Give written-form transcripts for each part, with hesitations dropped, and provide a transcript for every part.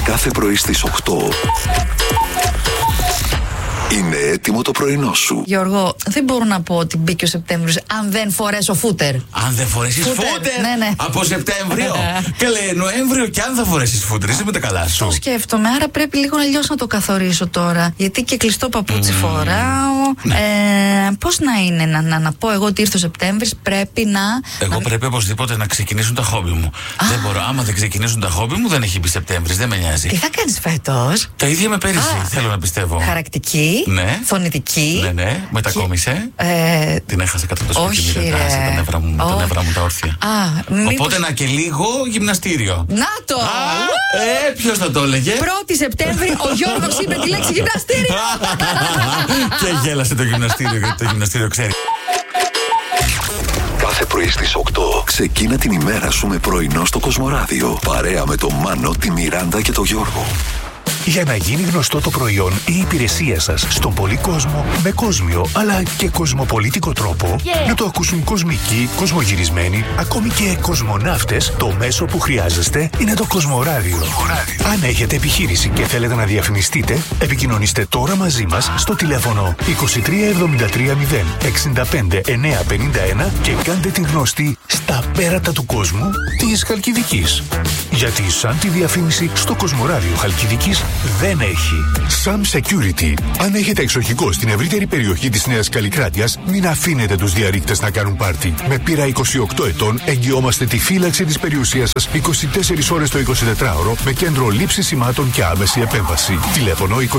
Κάθε πρωί στις 8. Είναι έτοιμο το πρωινό σου. Γιώργο, δεν μπορώ να πω ότι μπήκε ο Σεπτέμβριος αν δεν φορέσω φούτερ. Αν δεν φορέσεις φούτερ? Ναι. Από Σεπτέμβριο. Καλέ, Νοέμβριο και αν θα φορέσεις φούτερ, είσαι με τα καλά σου. Το σκέφτομαι, άρα πρέπει λίγο αλλιώς να το καθορίσω τώρα. Γιατί και κλειστό παπούτσι φοράω. Πώς να είναι, να πω εγώ ότι ήρθε ο Σεπτέμβρης, πρέπει να. Εγώ πρέπει οπωσδήποτε να ξεκινήσουν τα χόμπι μου. Δεν μπορώ. Άμα δεν ξεκινήσουν τα χόμπι μου, δεν έχει μπει Σεπτέμβρης, δεν με νοιάζει. Τι θα κάνεις φέτος? Τα ίδια με πέρυσι, θέλω να πιστεύω. Χαρακτική. Ναι. Φωνητική. Ναι, μετακόμισε. Την έχασα κατά το σπίτι μου, δεν τάσε τα νεύρα μου τα όρθια. Οπότε να και λίγο γυμναστήριο. Να το! Ποιος θα το έλεγε? 1η Σεπτέμβρη ο Γιώργος είπε τη λέξη γυμναστήριο. Και γέλασε το γυμναστήριο, γιατί το γυμναστήριο ξέρει. Κάθε πρωί στις 8 ξεκίνα την ημέρα σου με πρωινό στο Κοσμοράδιο. Παρέα με τον Μάνο, τη Μιράντα και τον Γιώργο. Για να γίνει γνωστό το προϊόν ή η υπηρεσία σας στον πολύ κόσμο, με κόσμιο αλλά και κοσμοπολίτικο τρόπο, να το ακούσουν κοσμικοί, κοσμογυρισμένοι, ακόμη και κοσμοναύτες, το μέσο που χρειάζεστε είναι το Κοσμοράδιο. Αν έχετε επιχείρηση και θέλετε να διαφημιστείτε, επικοινωνήστε τώρα μαζί μας στο τηλέφωνο 23 73 0 65 951 και κάντε την γνωστή στα πέρατα του κόσμου της Χαλκιδικής. Γιατί σαν τη διαφήμιση στο Κοσμοράδιο Χαλκιδικής δεν έχει. Sam Security. Αν έχετε εξοχικό στην ευρύτερη περιοχή της Νέας Καλλικράτειας, μην αφήνετε τους διαρρήκτες να κάνουν πάρτι. Με πείρα 28 ετών εγγυόμαστε τη φύλαξη της περιουσίας σας 24 ώρες το 24ωρο με κέντρο λήψης σημάτων και άμεση επέμβαση. Τηλέφωνο 23 99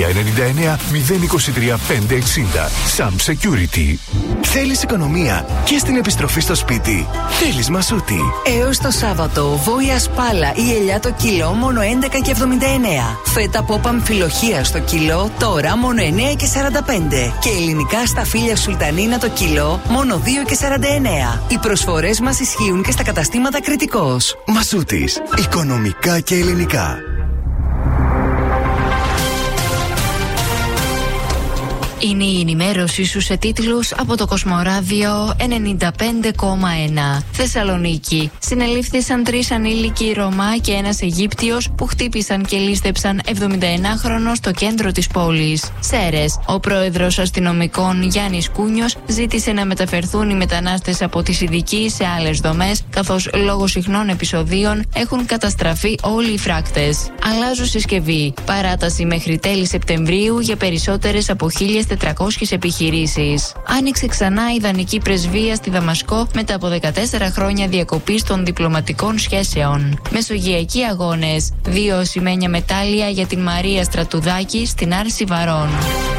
023 560. Sam Security. Θέλεις οικονομία και στην επιστροφή στο σπίτι? Θέλεις Μασούτη. Έως το Σάββατο, βόηα σπάλα ή ελιά το κιλό μόνο 11,79. Φέτα πόπα αμφιλοχία στο κιλό τώρα μόνο 9,45. Και ελληνικά σταφύλια σουλτανίνα το κιλό μόνο 2,49. Οι προσφορές μας ισχύουν και στα καταστήματα Κρητικός. Μασούτης. Οικονομικά και ελληνικά. Είναι η ενημέρωσή σου σε τίτλους από το Κοσμοράδιο 95,1. Θεσσαλονίκη. Συνελήφθησαν 3 ανήλικοι Ρωμά και ένας Αιγύπτιος που χτύπησαν και λήστεψαν 71χρονο στο κέντρο της πόλης. Σέρες. Ο πρόεδρος αστυνομικών Γιάννης Κούνιος ζήτησε να μεταφερθούν οι μετανάστες από τη Σιδική σε άλλες δομές, καθώς λόγω συχνών επεισοδίων έχουν καταστραφεί όλοι οι φράκτες. Αλλάζουν συσκευή. Παράταση μέχρι τέλη Σεπτεμβρίου για περισσότερες από 1.400 επιχειρήσεις. Άνοιξε ξανά η ιδανική πρεσβεία στη Δαμασκό μετά από 14 χρόνια διακοπής των διπλωματικών σχέσεων. Μεσογειακοί αγώνες. 2 ασημένια μετάλλια για την Μαρία Στρατουδάκη στην Άρση Βαρών.